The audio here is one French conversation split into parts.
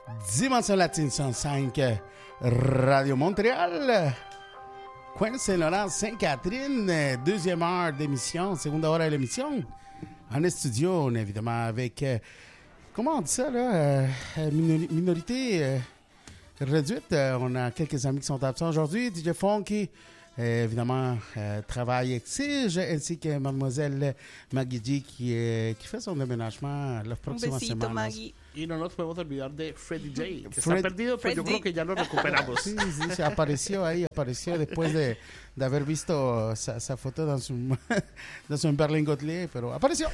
Dimension Latine 105, Radio Montréal, Coin Saint-Laurent, Sainte-Catherine, deuxième heure d'émission, seconde heure de l'émission. En studio, on est évidemment avec, comment on dit ça là, minorité réduite. On a quelques amis qui sont absents aujourd'hui. DJ Funky, évidemment, travaille Exige, ainsi que Mademoiselle Maggie qui fait son déménagement la próxima semana. Maggie. Y no nos podemos olvidar de Freddie J, que está perdido, pero yo creo que ya lo recuperamos. Sí, se apareció después de haber visto sa foto dans un berlingotier, pero apareció.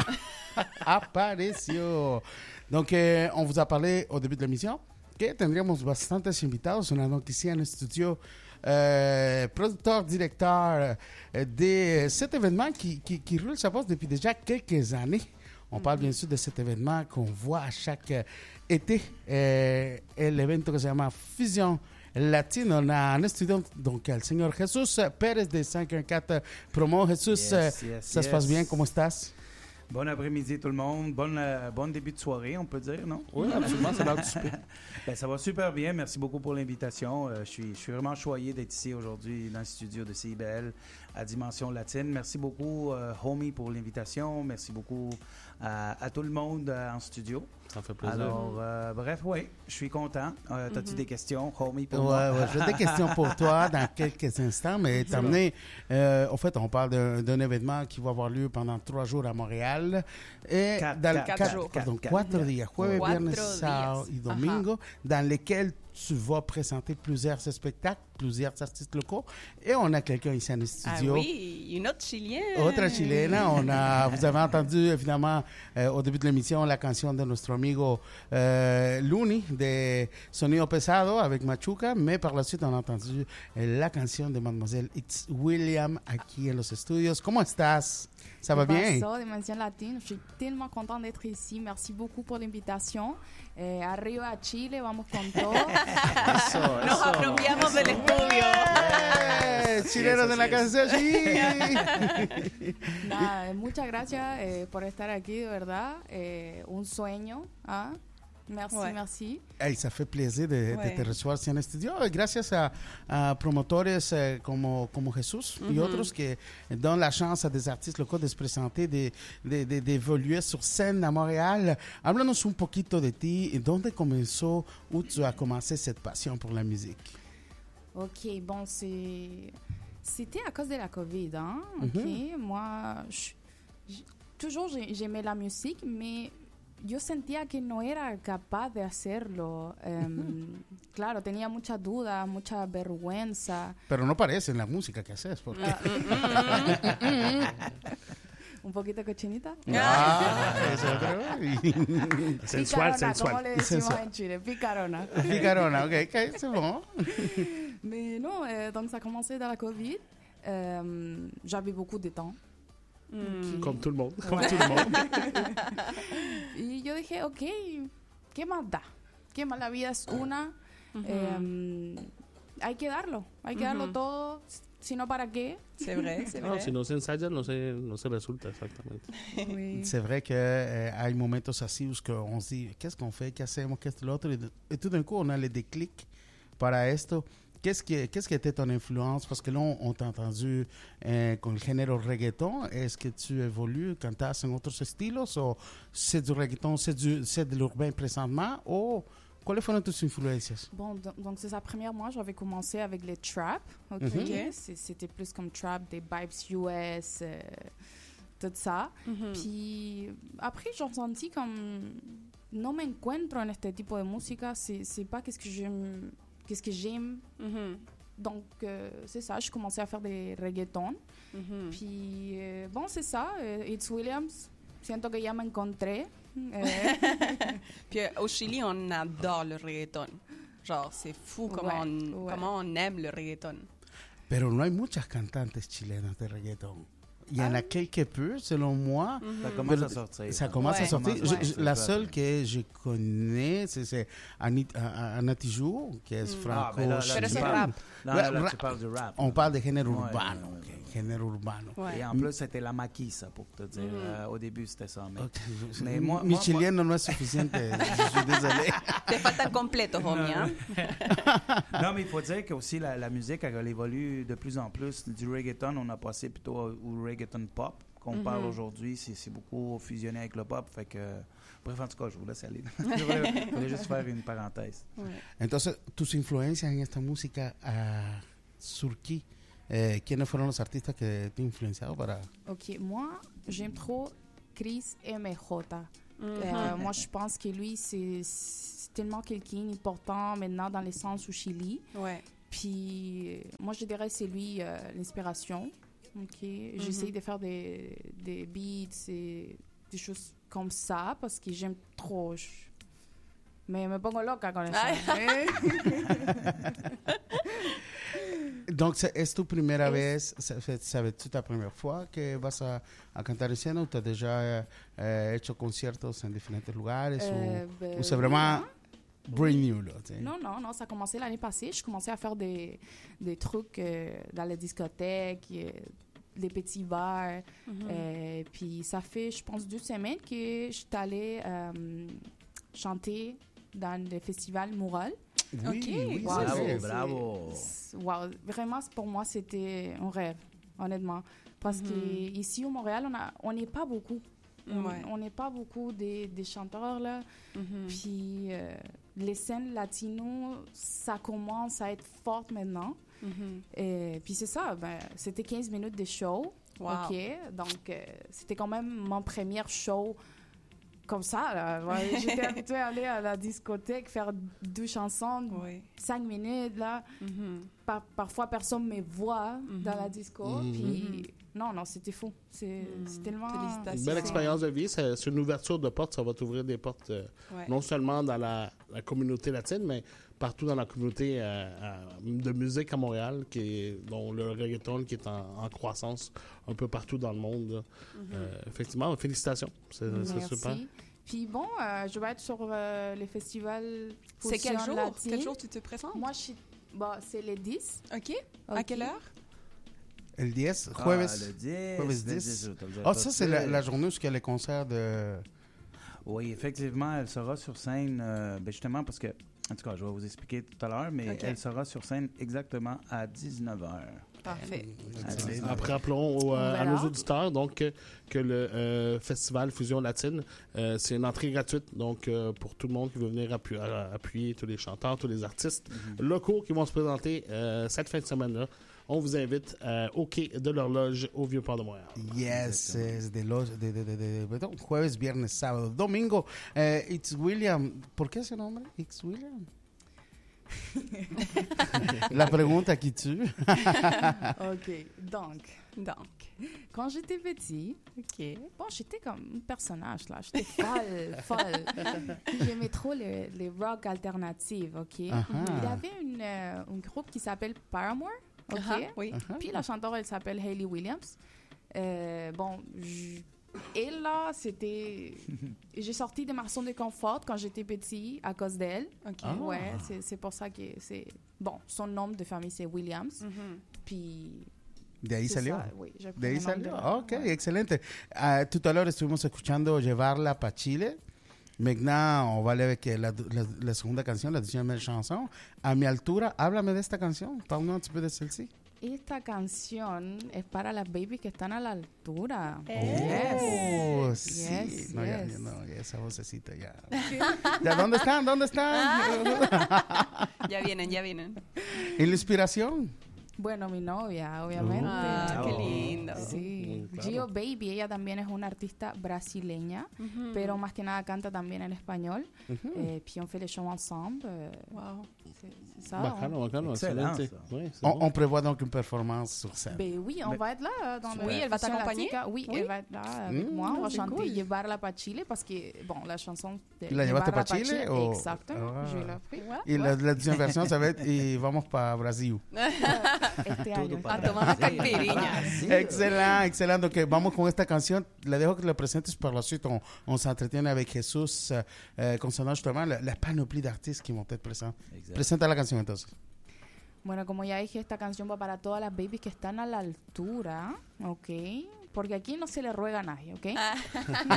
Apareció. Donc, on vous a parlé au début de l'émission que tendríamos bastantes invitados. On a donc ici en studio producteur, directeur de cet événement qui roule sa bosse depuis déjà quelques années. On parle bien sûr de cet événement qu'on voit à chaque été. L'evento que se llama Fusion Latine. On a en studio donc el señor Jesús Pérez de 514 Promo. Jesús, ça se passe bien? Comment estás? Bon après-midi tout le monde. Bon début de soirée, on peut dire, non? Oui, absolument, c'est l'heure du souper. Ben, ça va super bien. Merci beaucoup pour l'invitation. Je suis vraiment choyé d'être ici aujourd'hui dans le studio de CIBL à Dimension Latine. Merci beaucoup, Homie, pour l'invitation. Merci beaucoup à tout le monde en studio. Ça fait plaisir. Alors, bref, oui, je suis content. T'as-tu des questions, Homie, pour moi? Ouais, j'ai des questions pour toi dans quelques instants, mais t'amener, en fait, on parle d'un événement qui va avoir lieu pendant 3 jours à Montréal. Et 4 jours. Pardon, 4 días, jueves, viernes, sábado y domingo, dans lesquels tu vas présenter plusieurs spectacles, plusieurs artistes locaux. Et on a quelqu'un ici en studio. Ah oui, une autre chilienne. Otra chilena. Vous avez entendu, évidemment, au début de l'émission, la canción de nuestro amigo Luni de Sonido Pesado avec Machuca, mais par la suite, on a entendu la canción de Mademoiselle It's William aquí en los estudios. ¿Cómo estás? Ça va bien? Dimension Latine. Je suis tellement contente d'être ici. Merci beaucoup pour l'invitation. Arriba Chile, vamos con todo. Nos apropiamos del estudio. Chilenos de la canción, sí. Nada, muchas gracias por estar aquí, de verdad. Un sueño. ¿Ah? Merci, merci. Hey, ça fait plaisir de te recevoir ici en studio. Gracias a promotores como Jesús y otros que donnent la chance à des artistes locaux de se présenter, d'évoluer sur scène à Montréal. Háblanos un poquito de ti. ¿Dónde comenzó ou tu as commencé cette passion pour la musique? Ok, bon, c'était à cause de la COVID. Hein? Ok, moi, toujours j'aimais la musique, mais yo sentía que no era capaz de hacerlo. Claro, tenía muchas dudas, mucha vergüenza. Pero no parece en la música que haces, porque... Un poquito cochinita. Eso creo. Sensual. Como le decimos en Chile, picarona. Picarona, ok, c'est bon. Mais non, donc ça a commencé dans la COVID. J'avais beaucoup de temps. Comme tout le monde. Y yo dije, ok, ¿qué más da? ¿Qué más? La vida es una. Hay que darlo todo. Si no, ¿para qué? C'est vrai, c'est vrai. No, si no se ensaya, no se resulta exactamente. Oui. C'est vrai que hay momentos así où on se dit, qu'est-ce qu'on fait, qu'est-ce hacemos, qu'est-ce que l'autre, et tout d'un coup, on a le déclic para esto. Qu'est-ce qui était ton influence? Parce que là, on t'a entendu con el género reggaeton. Est-ce que tu évolues, cantas en otros estilos? O c'est du reggaeton, c'est de l'urbain présentement? Ou quelles fueron tus influencias? Bon, donc c'est ça. Premièrement, j'avais commencé avec les trap. Ok. C'était plus comme trap, des vibes US, tout ça. Puis après, j'ai ressenti comme no me encuentro en este tipo de música. C'est pas qu'est-ce que j'aime. Donc, c'est ça. Je commençais à faire des reggaetons. Puis, bon, c'est ça. It's Williams. Siento que ya me encontré. Puis au Chili, on adore le reggaeton. Genre, c'est fou comment on aime le reggaeton. Pero no hay muchas cantantes chilenas de reggaeton. Il y en a quelques peu, selon moi. Ça commence à sortir. Ça commence à sortir. La seule que que je connais, c'est Ana Tijoux, qui est franco. Pero c'est rap. Là, tu parles du rap. On parle de género urbano. Género urbano. Ouais. Et en plus, c'était la maquisa, pour te dire. Au début, c'était ça. Mais Mi chileno no es suficiente. Je suis désolé. Te falta el completo, homie, hein? Non, mais il faut dire que aussi la musique, elle évolue de plus en plus. Du reggaeton, on a passé plutôt au reggaeton pop qu'on parle aujourd'hui. C'est beaucoup fusionné avec le pop. Fait que, bref, en tout cas, je vous laisse aller. Je voulais juste faire une parenthèse. Ouais. Entonces, tus influencias en esta música surquí, ¿quiénes fueron los artistas que te han influenciado para...? Ok, moi, j'aime trop Chris MJ. Moi, je pense que lui, c'est tellement quelqu'un important maintenant dans l'essence au Chili. Ouais. Puis, moi, je dirais que c'est lui l'inspiration. Ok, j'essaie de faire des beats et des choses comme ça parce que j'aime trop. Mais me pongo loca con eso. Donc, ¿es tu primera vez, sabes, ta primera fois que vas a cantar en escena o te has déjà hecho conciertos en diferentes lugares ou c'est vraiment brand new, là? Non, ça a commencé l'année passée. Je commençais à faire des trucs dans les discothèques, des petits bars. Puis ça fait, je pense, 2 semaines que je suis allée chanter dans le festival Mural. Oui, Wow. Bravo. Wow, vraiment, pour moi, c'était un rêve, honnêtement. Parce qu'ici, au Montréal, on n'est pas beaucoup. On n'est pas beaucoup des chanteurs, là. Puis les scènes latino, ça commence à être forte maintenant. Et puis c'est ça, c'était 15 minutes de show. Wow. OK, donc c'était quand même mon premier show comme ça. Là. Ouais, j'étais habituée à aller à la discothèque, faire 2 chansons, 5 minutes. Là. Parfois, personne ne me voit dans la disco. Puis, non, c'était fou. C'est tellement... Une belle expérience de vie. C'est une ouverture de portes. Ça va t'ouvrir des portes non seulement dans la communauté latine, mais partout dans la communauté de musique à Montréal, dont le reggaeton qui est en croissance un peu partout dans le monde. Effectivement, félicitations. C'est super. Puis bon, je vais être sur le festival C'est quel jour? latine. Quel jour tu te présentes? Moi, c'est le 10. OK. À quelle heure? El 10, jueves. Le 10. Jueves 10. Ça, c'est la journée où il y a les concerts de... Oui, effectivement, elle sera sur scène, justement, parce que, en tout cas, je vais vous expliquer tout à l'heure, mais elle sera sur scène exactement à 19h. Parfait. Après, rappelons à nos auditeurs donc, que le Festival Fusion Latine, c'est une entrée gratuite donc, pour tout le monde qui veut venir appuyer tous les chanteurs, tous les artistes locaux qui vont se présenter cette fin de semaine-là. On vous invite au quai de l'Horloge au Vieux-Port de Montréal. Yes, es de jueves, viernes, sábado, domingo. It's William. ¿Por qué ese nombre? It's William. La pregunta qui tue. OK. Donc, quand j'étais petit, bon, j'étais comme un personnage, là. J'étais folle. J'aimais trop les rock alternatives, OK? Il y avait un groupe qui s'appelle Paramore, OK? Puis la chanteuse, elle s'appelle Hayley Williams. Bon, et là, j'ai sorti de ma zone de confort quand j'étais petit à cause d'elle. Ouais, c'est pour ça que c'est... Bon, son nom de famille, c'est Williams. Puis... De ahí salió. Oui, de ahí salió. Ok, excelente. Tout à l'heure, estuvimos escuchando Llevarla pa Chile. Maintenant, on va aller avec la segunda canción, la deuxième chanson. A mi altura, háblame de esta canción. Parle-nous un petit peu de celle-ci. Esta canción es para las babies que están a la altura. Oh, sí. Yes, no, yes. Ya, esa vocecita ya. ¿Ya dónde están? Ya vienen. ¿Y la inspiración? Bueno, mi novia, obviamente. Qué lindo. Sí. Claro. Gio Baby, ella también es una artista brasileña, pero más que nada canta también en español. Puis on fait les shows ensemble. Wow. C'est ça. Bacano, Excellent, excelente. ça. Oui, On prévoit donc une performance sur scène. Ben oui, on va être là dans Oui, elle va t'accompagner? Oui, elle va être là avec moi. On va chanter Llevarla pa Chile parce que, bon, la chanson de ¿La llevaste Llevarla pa Chile? Exactement, je l'ai pris. Y la deuxième version, ça va être Y vamos pa Brasil. este año. A tomar una caipirinha. Excellent, excellent. Donc, vamos con esta canción. Le dejo que le presentes par la suite. On s'entretienne avec Jesus concernant justement la panoplie d'artistes qui vont être présents. Presenta la canción entonces. Bueno, como ya dije, esta canción va para todas las babies que están a la altura, ¿ok? Porque aquí no se le ruega a nadie, ¿ok?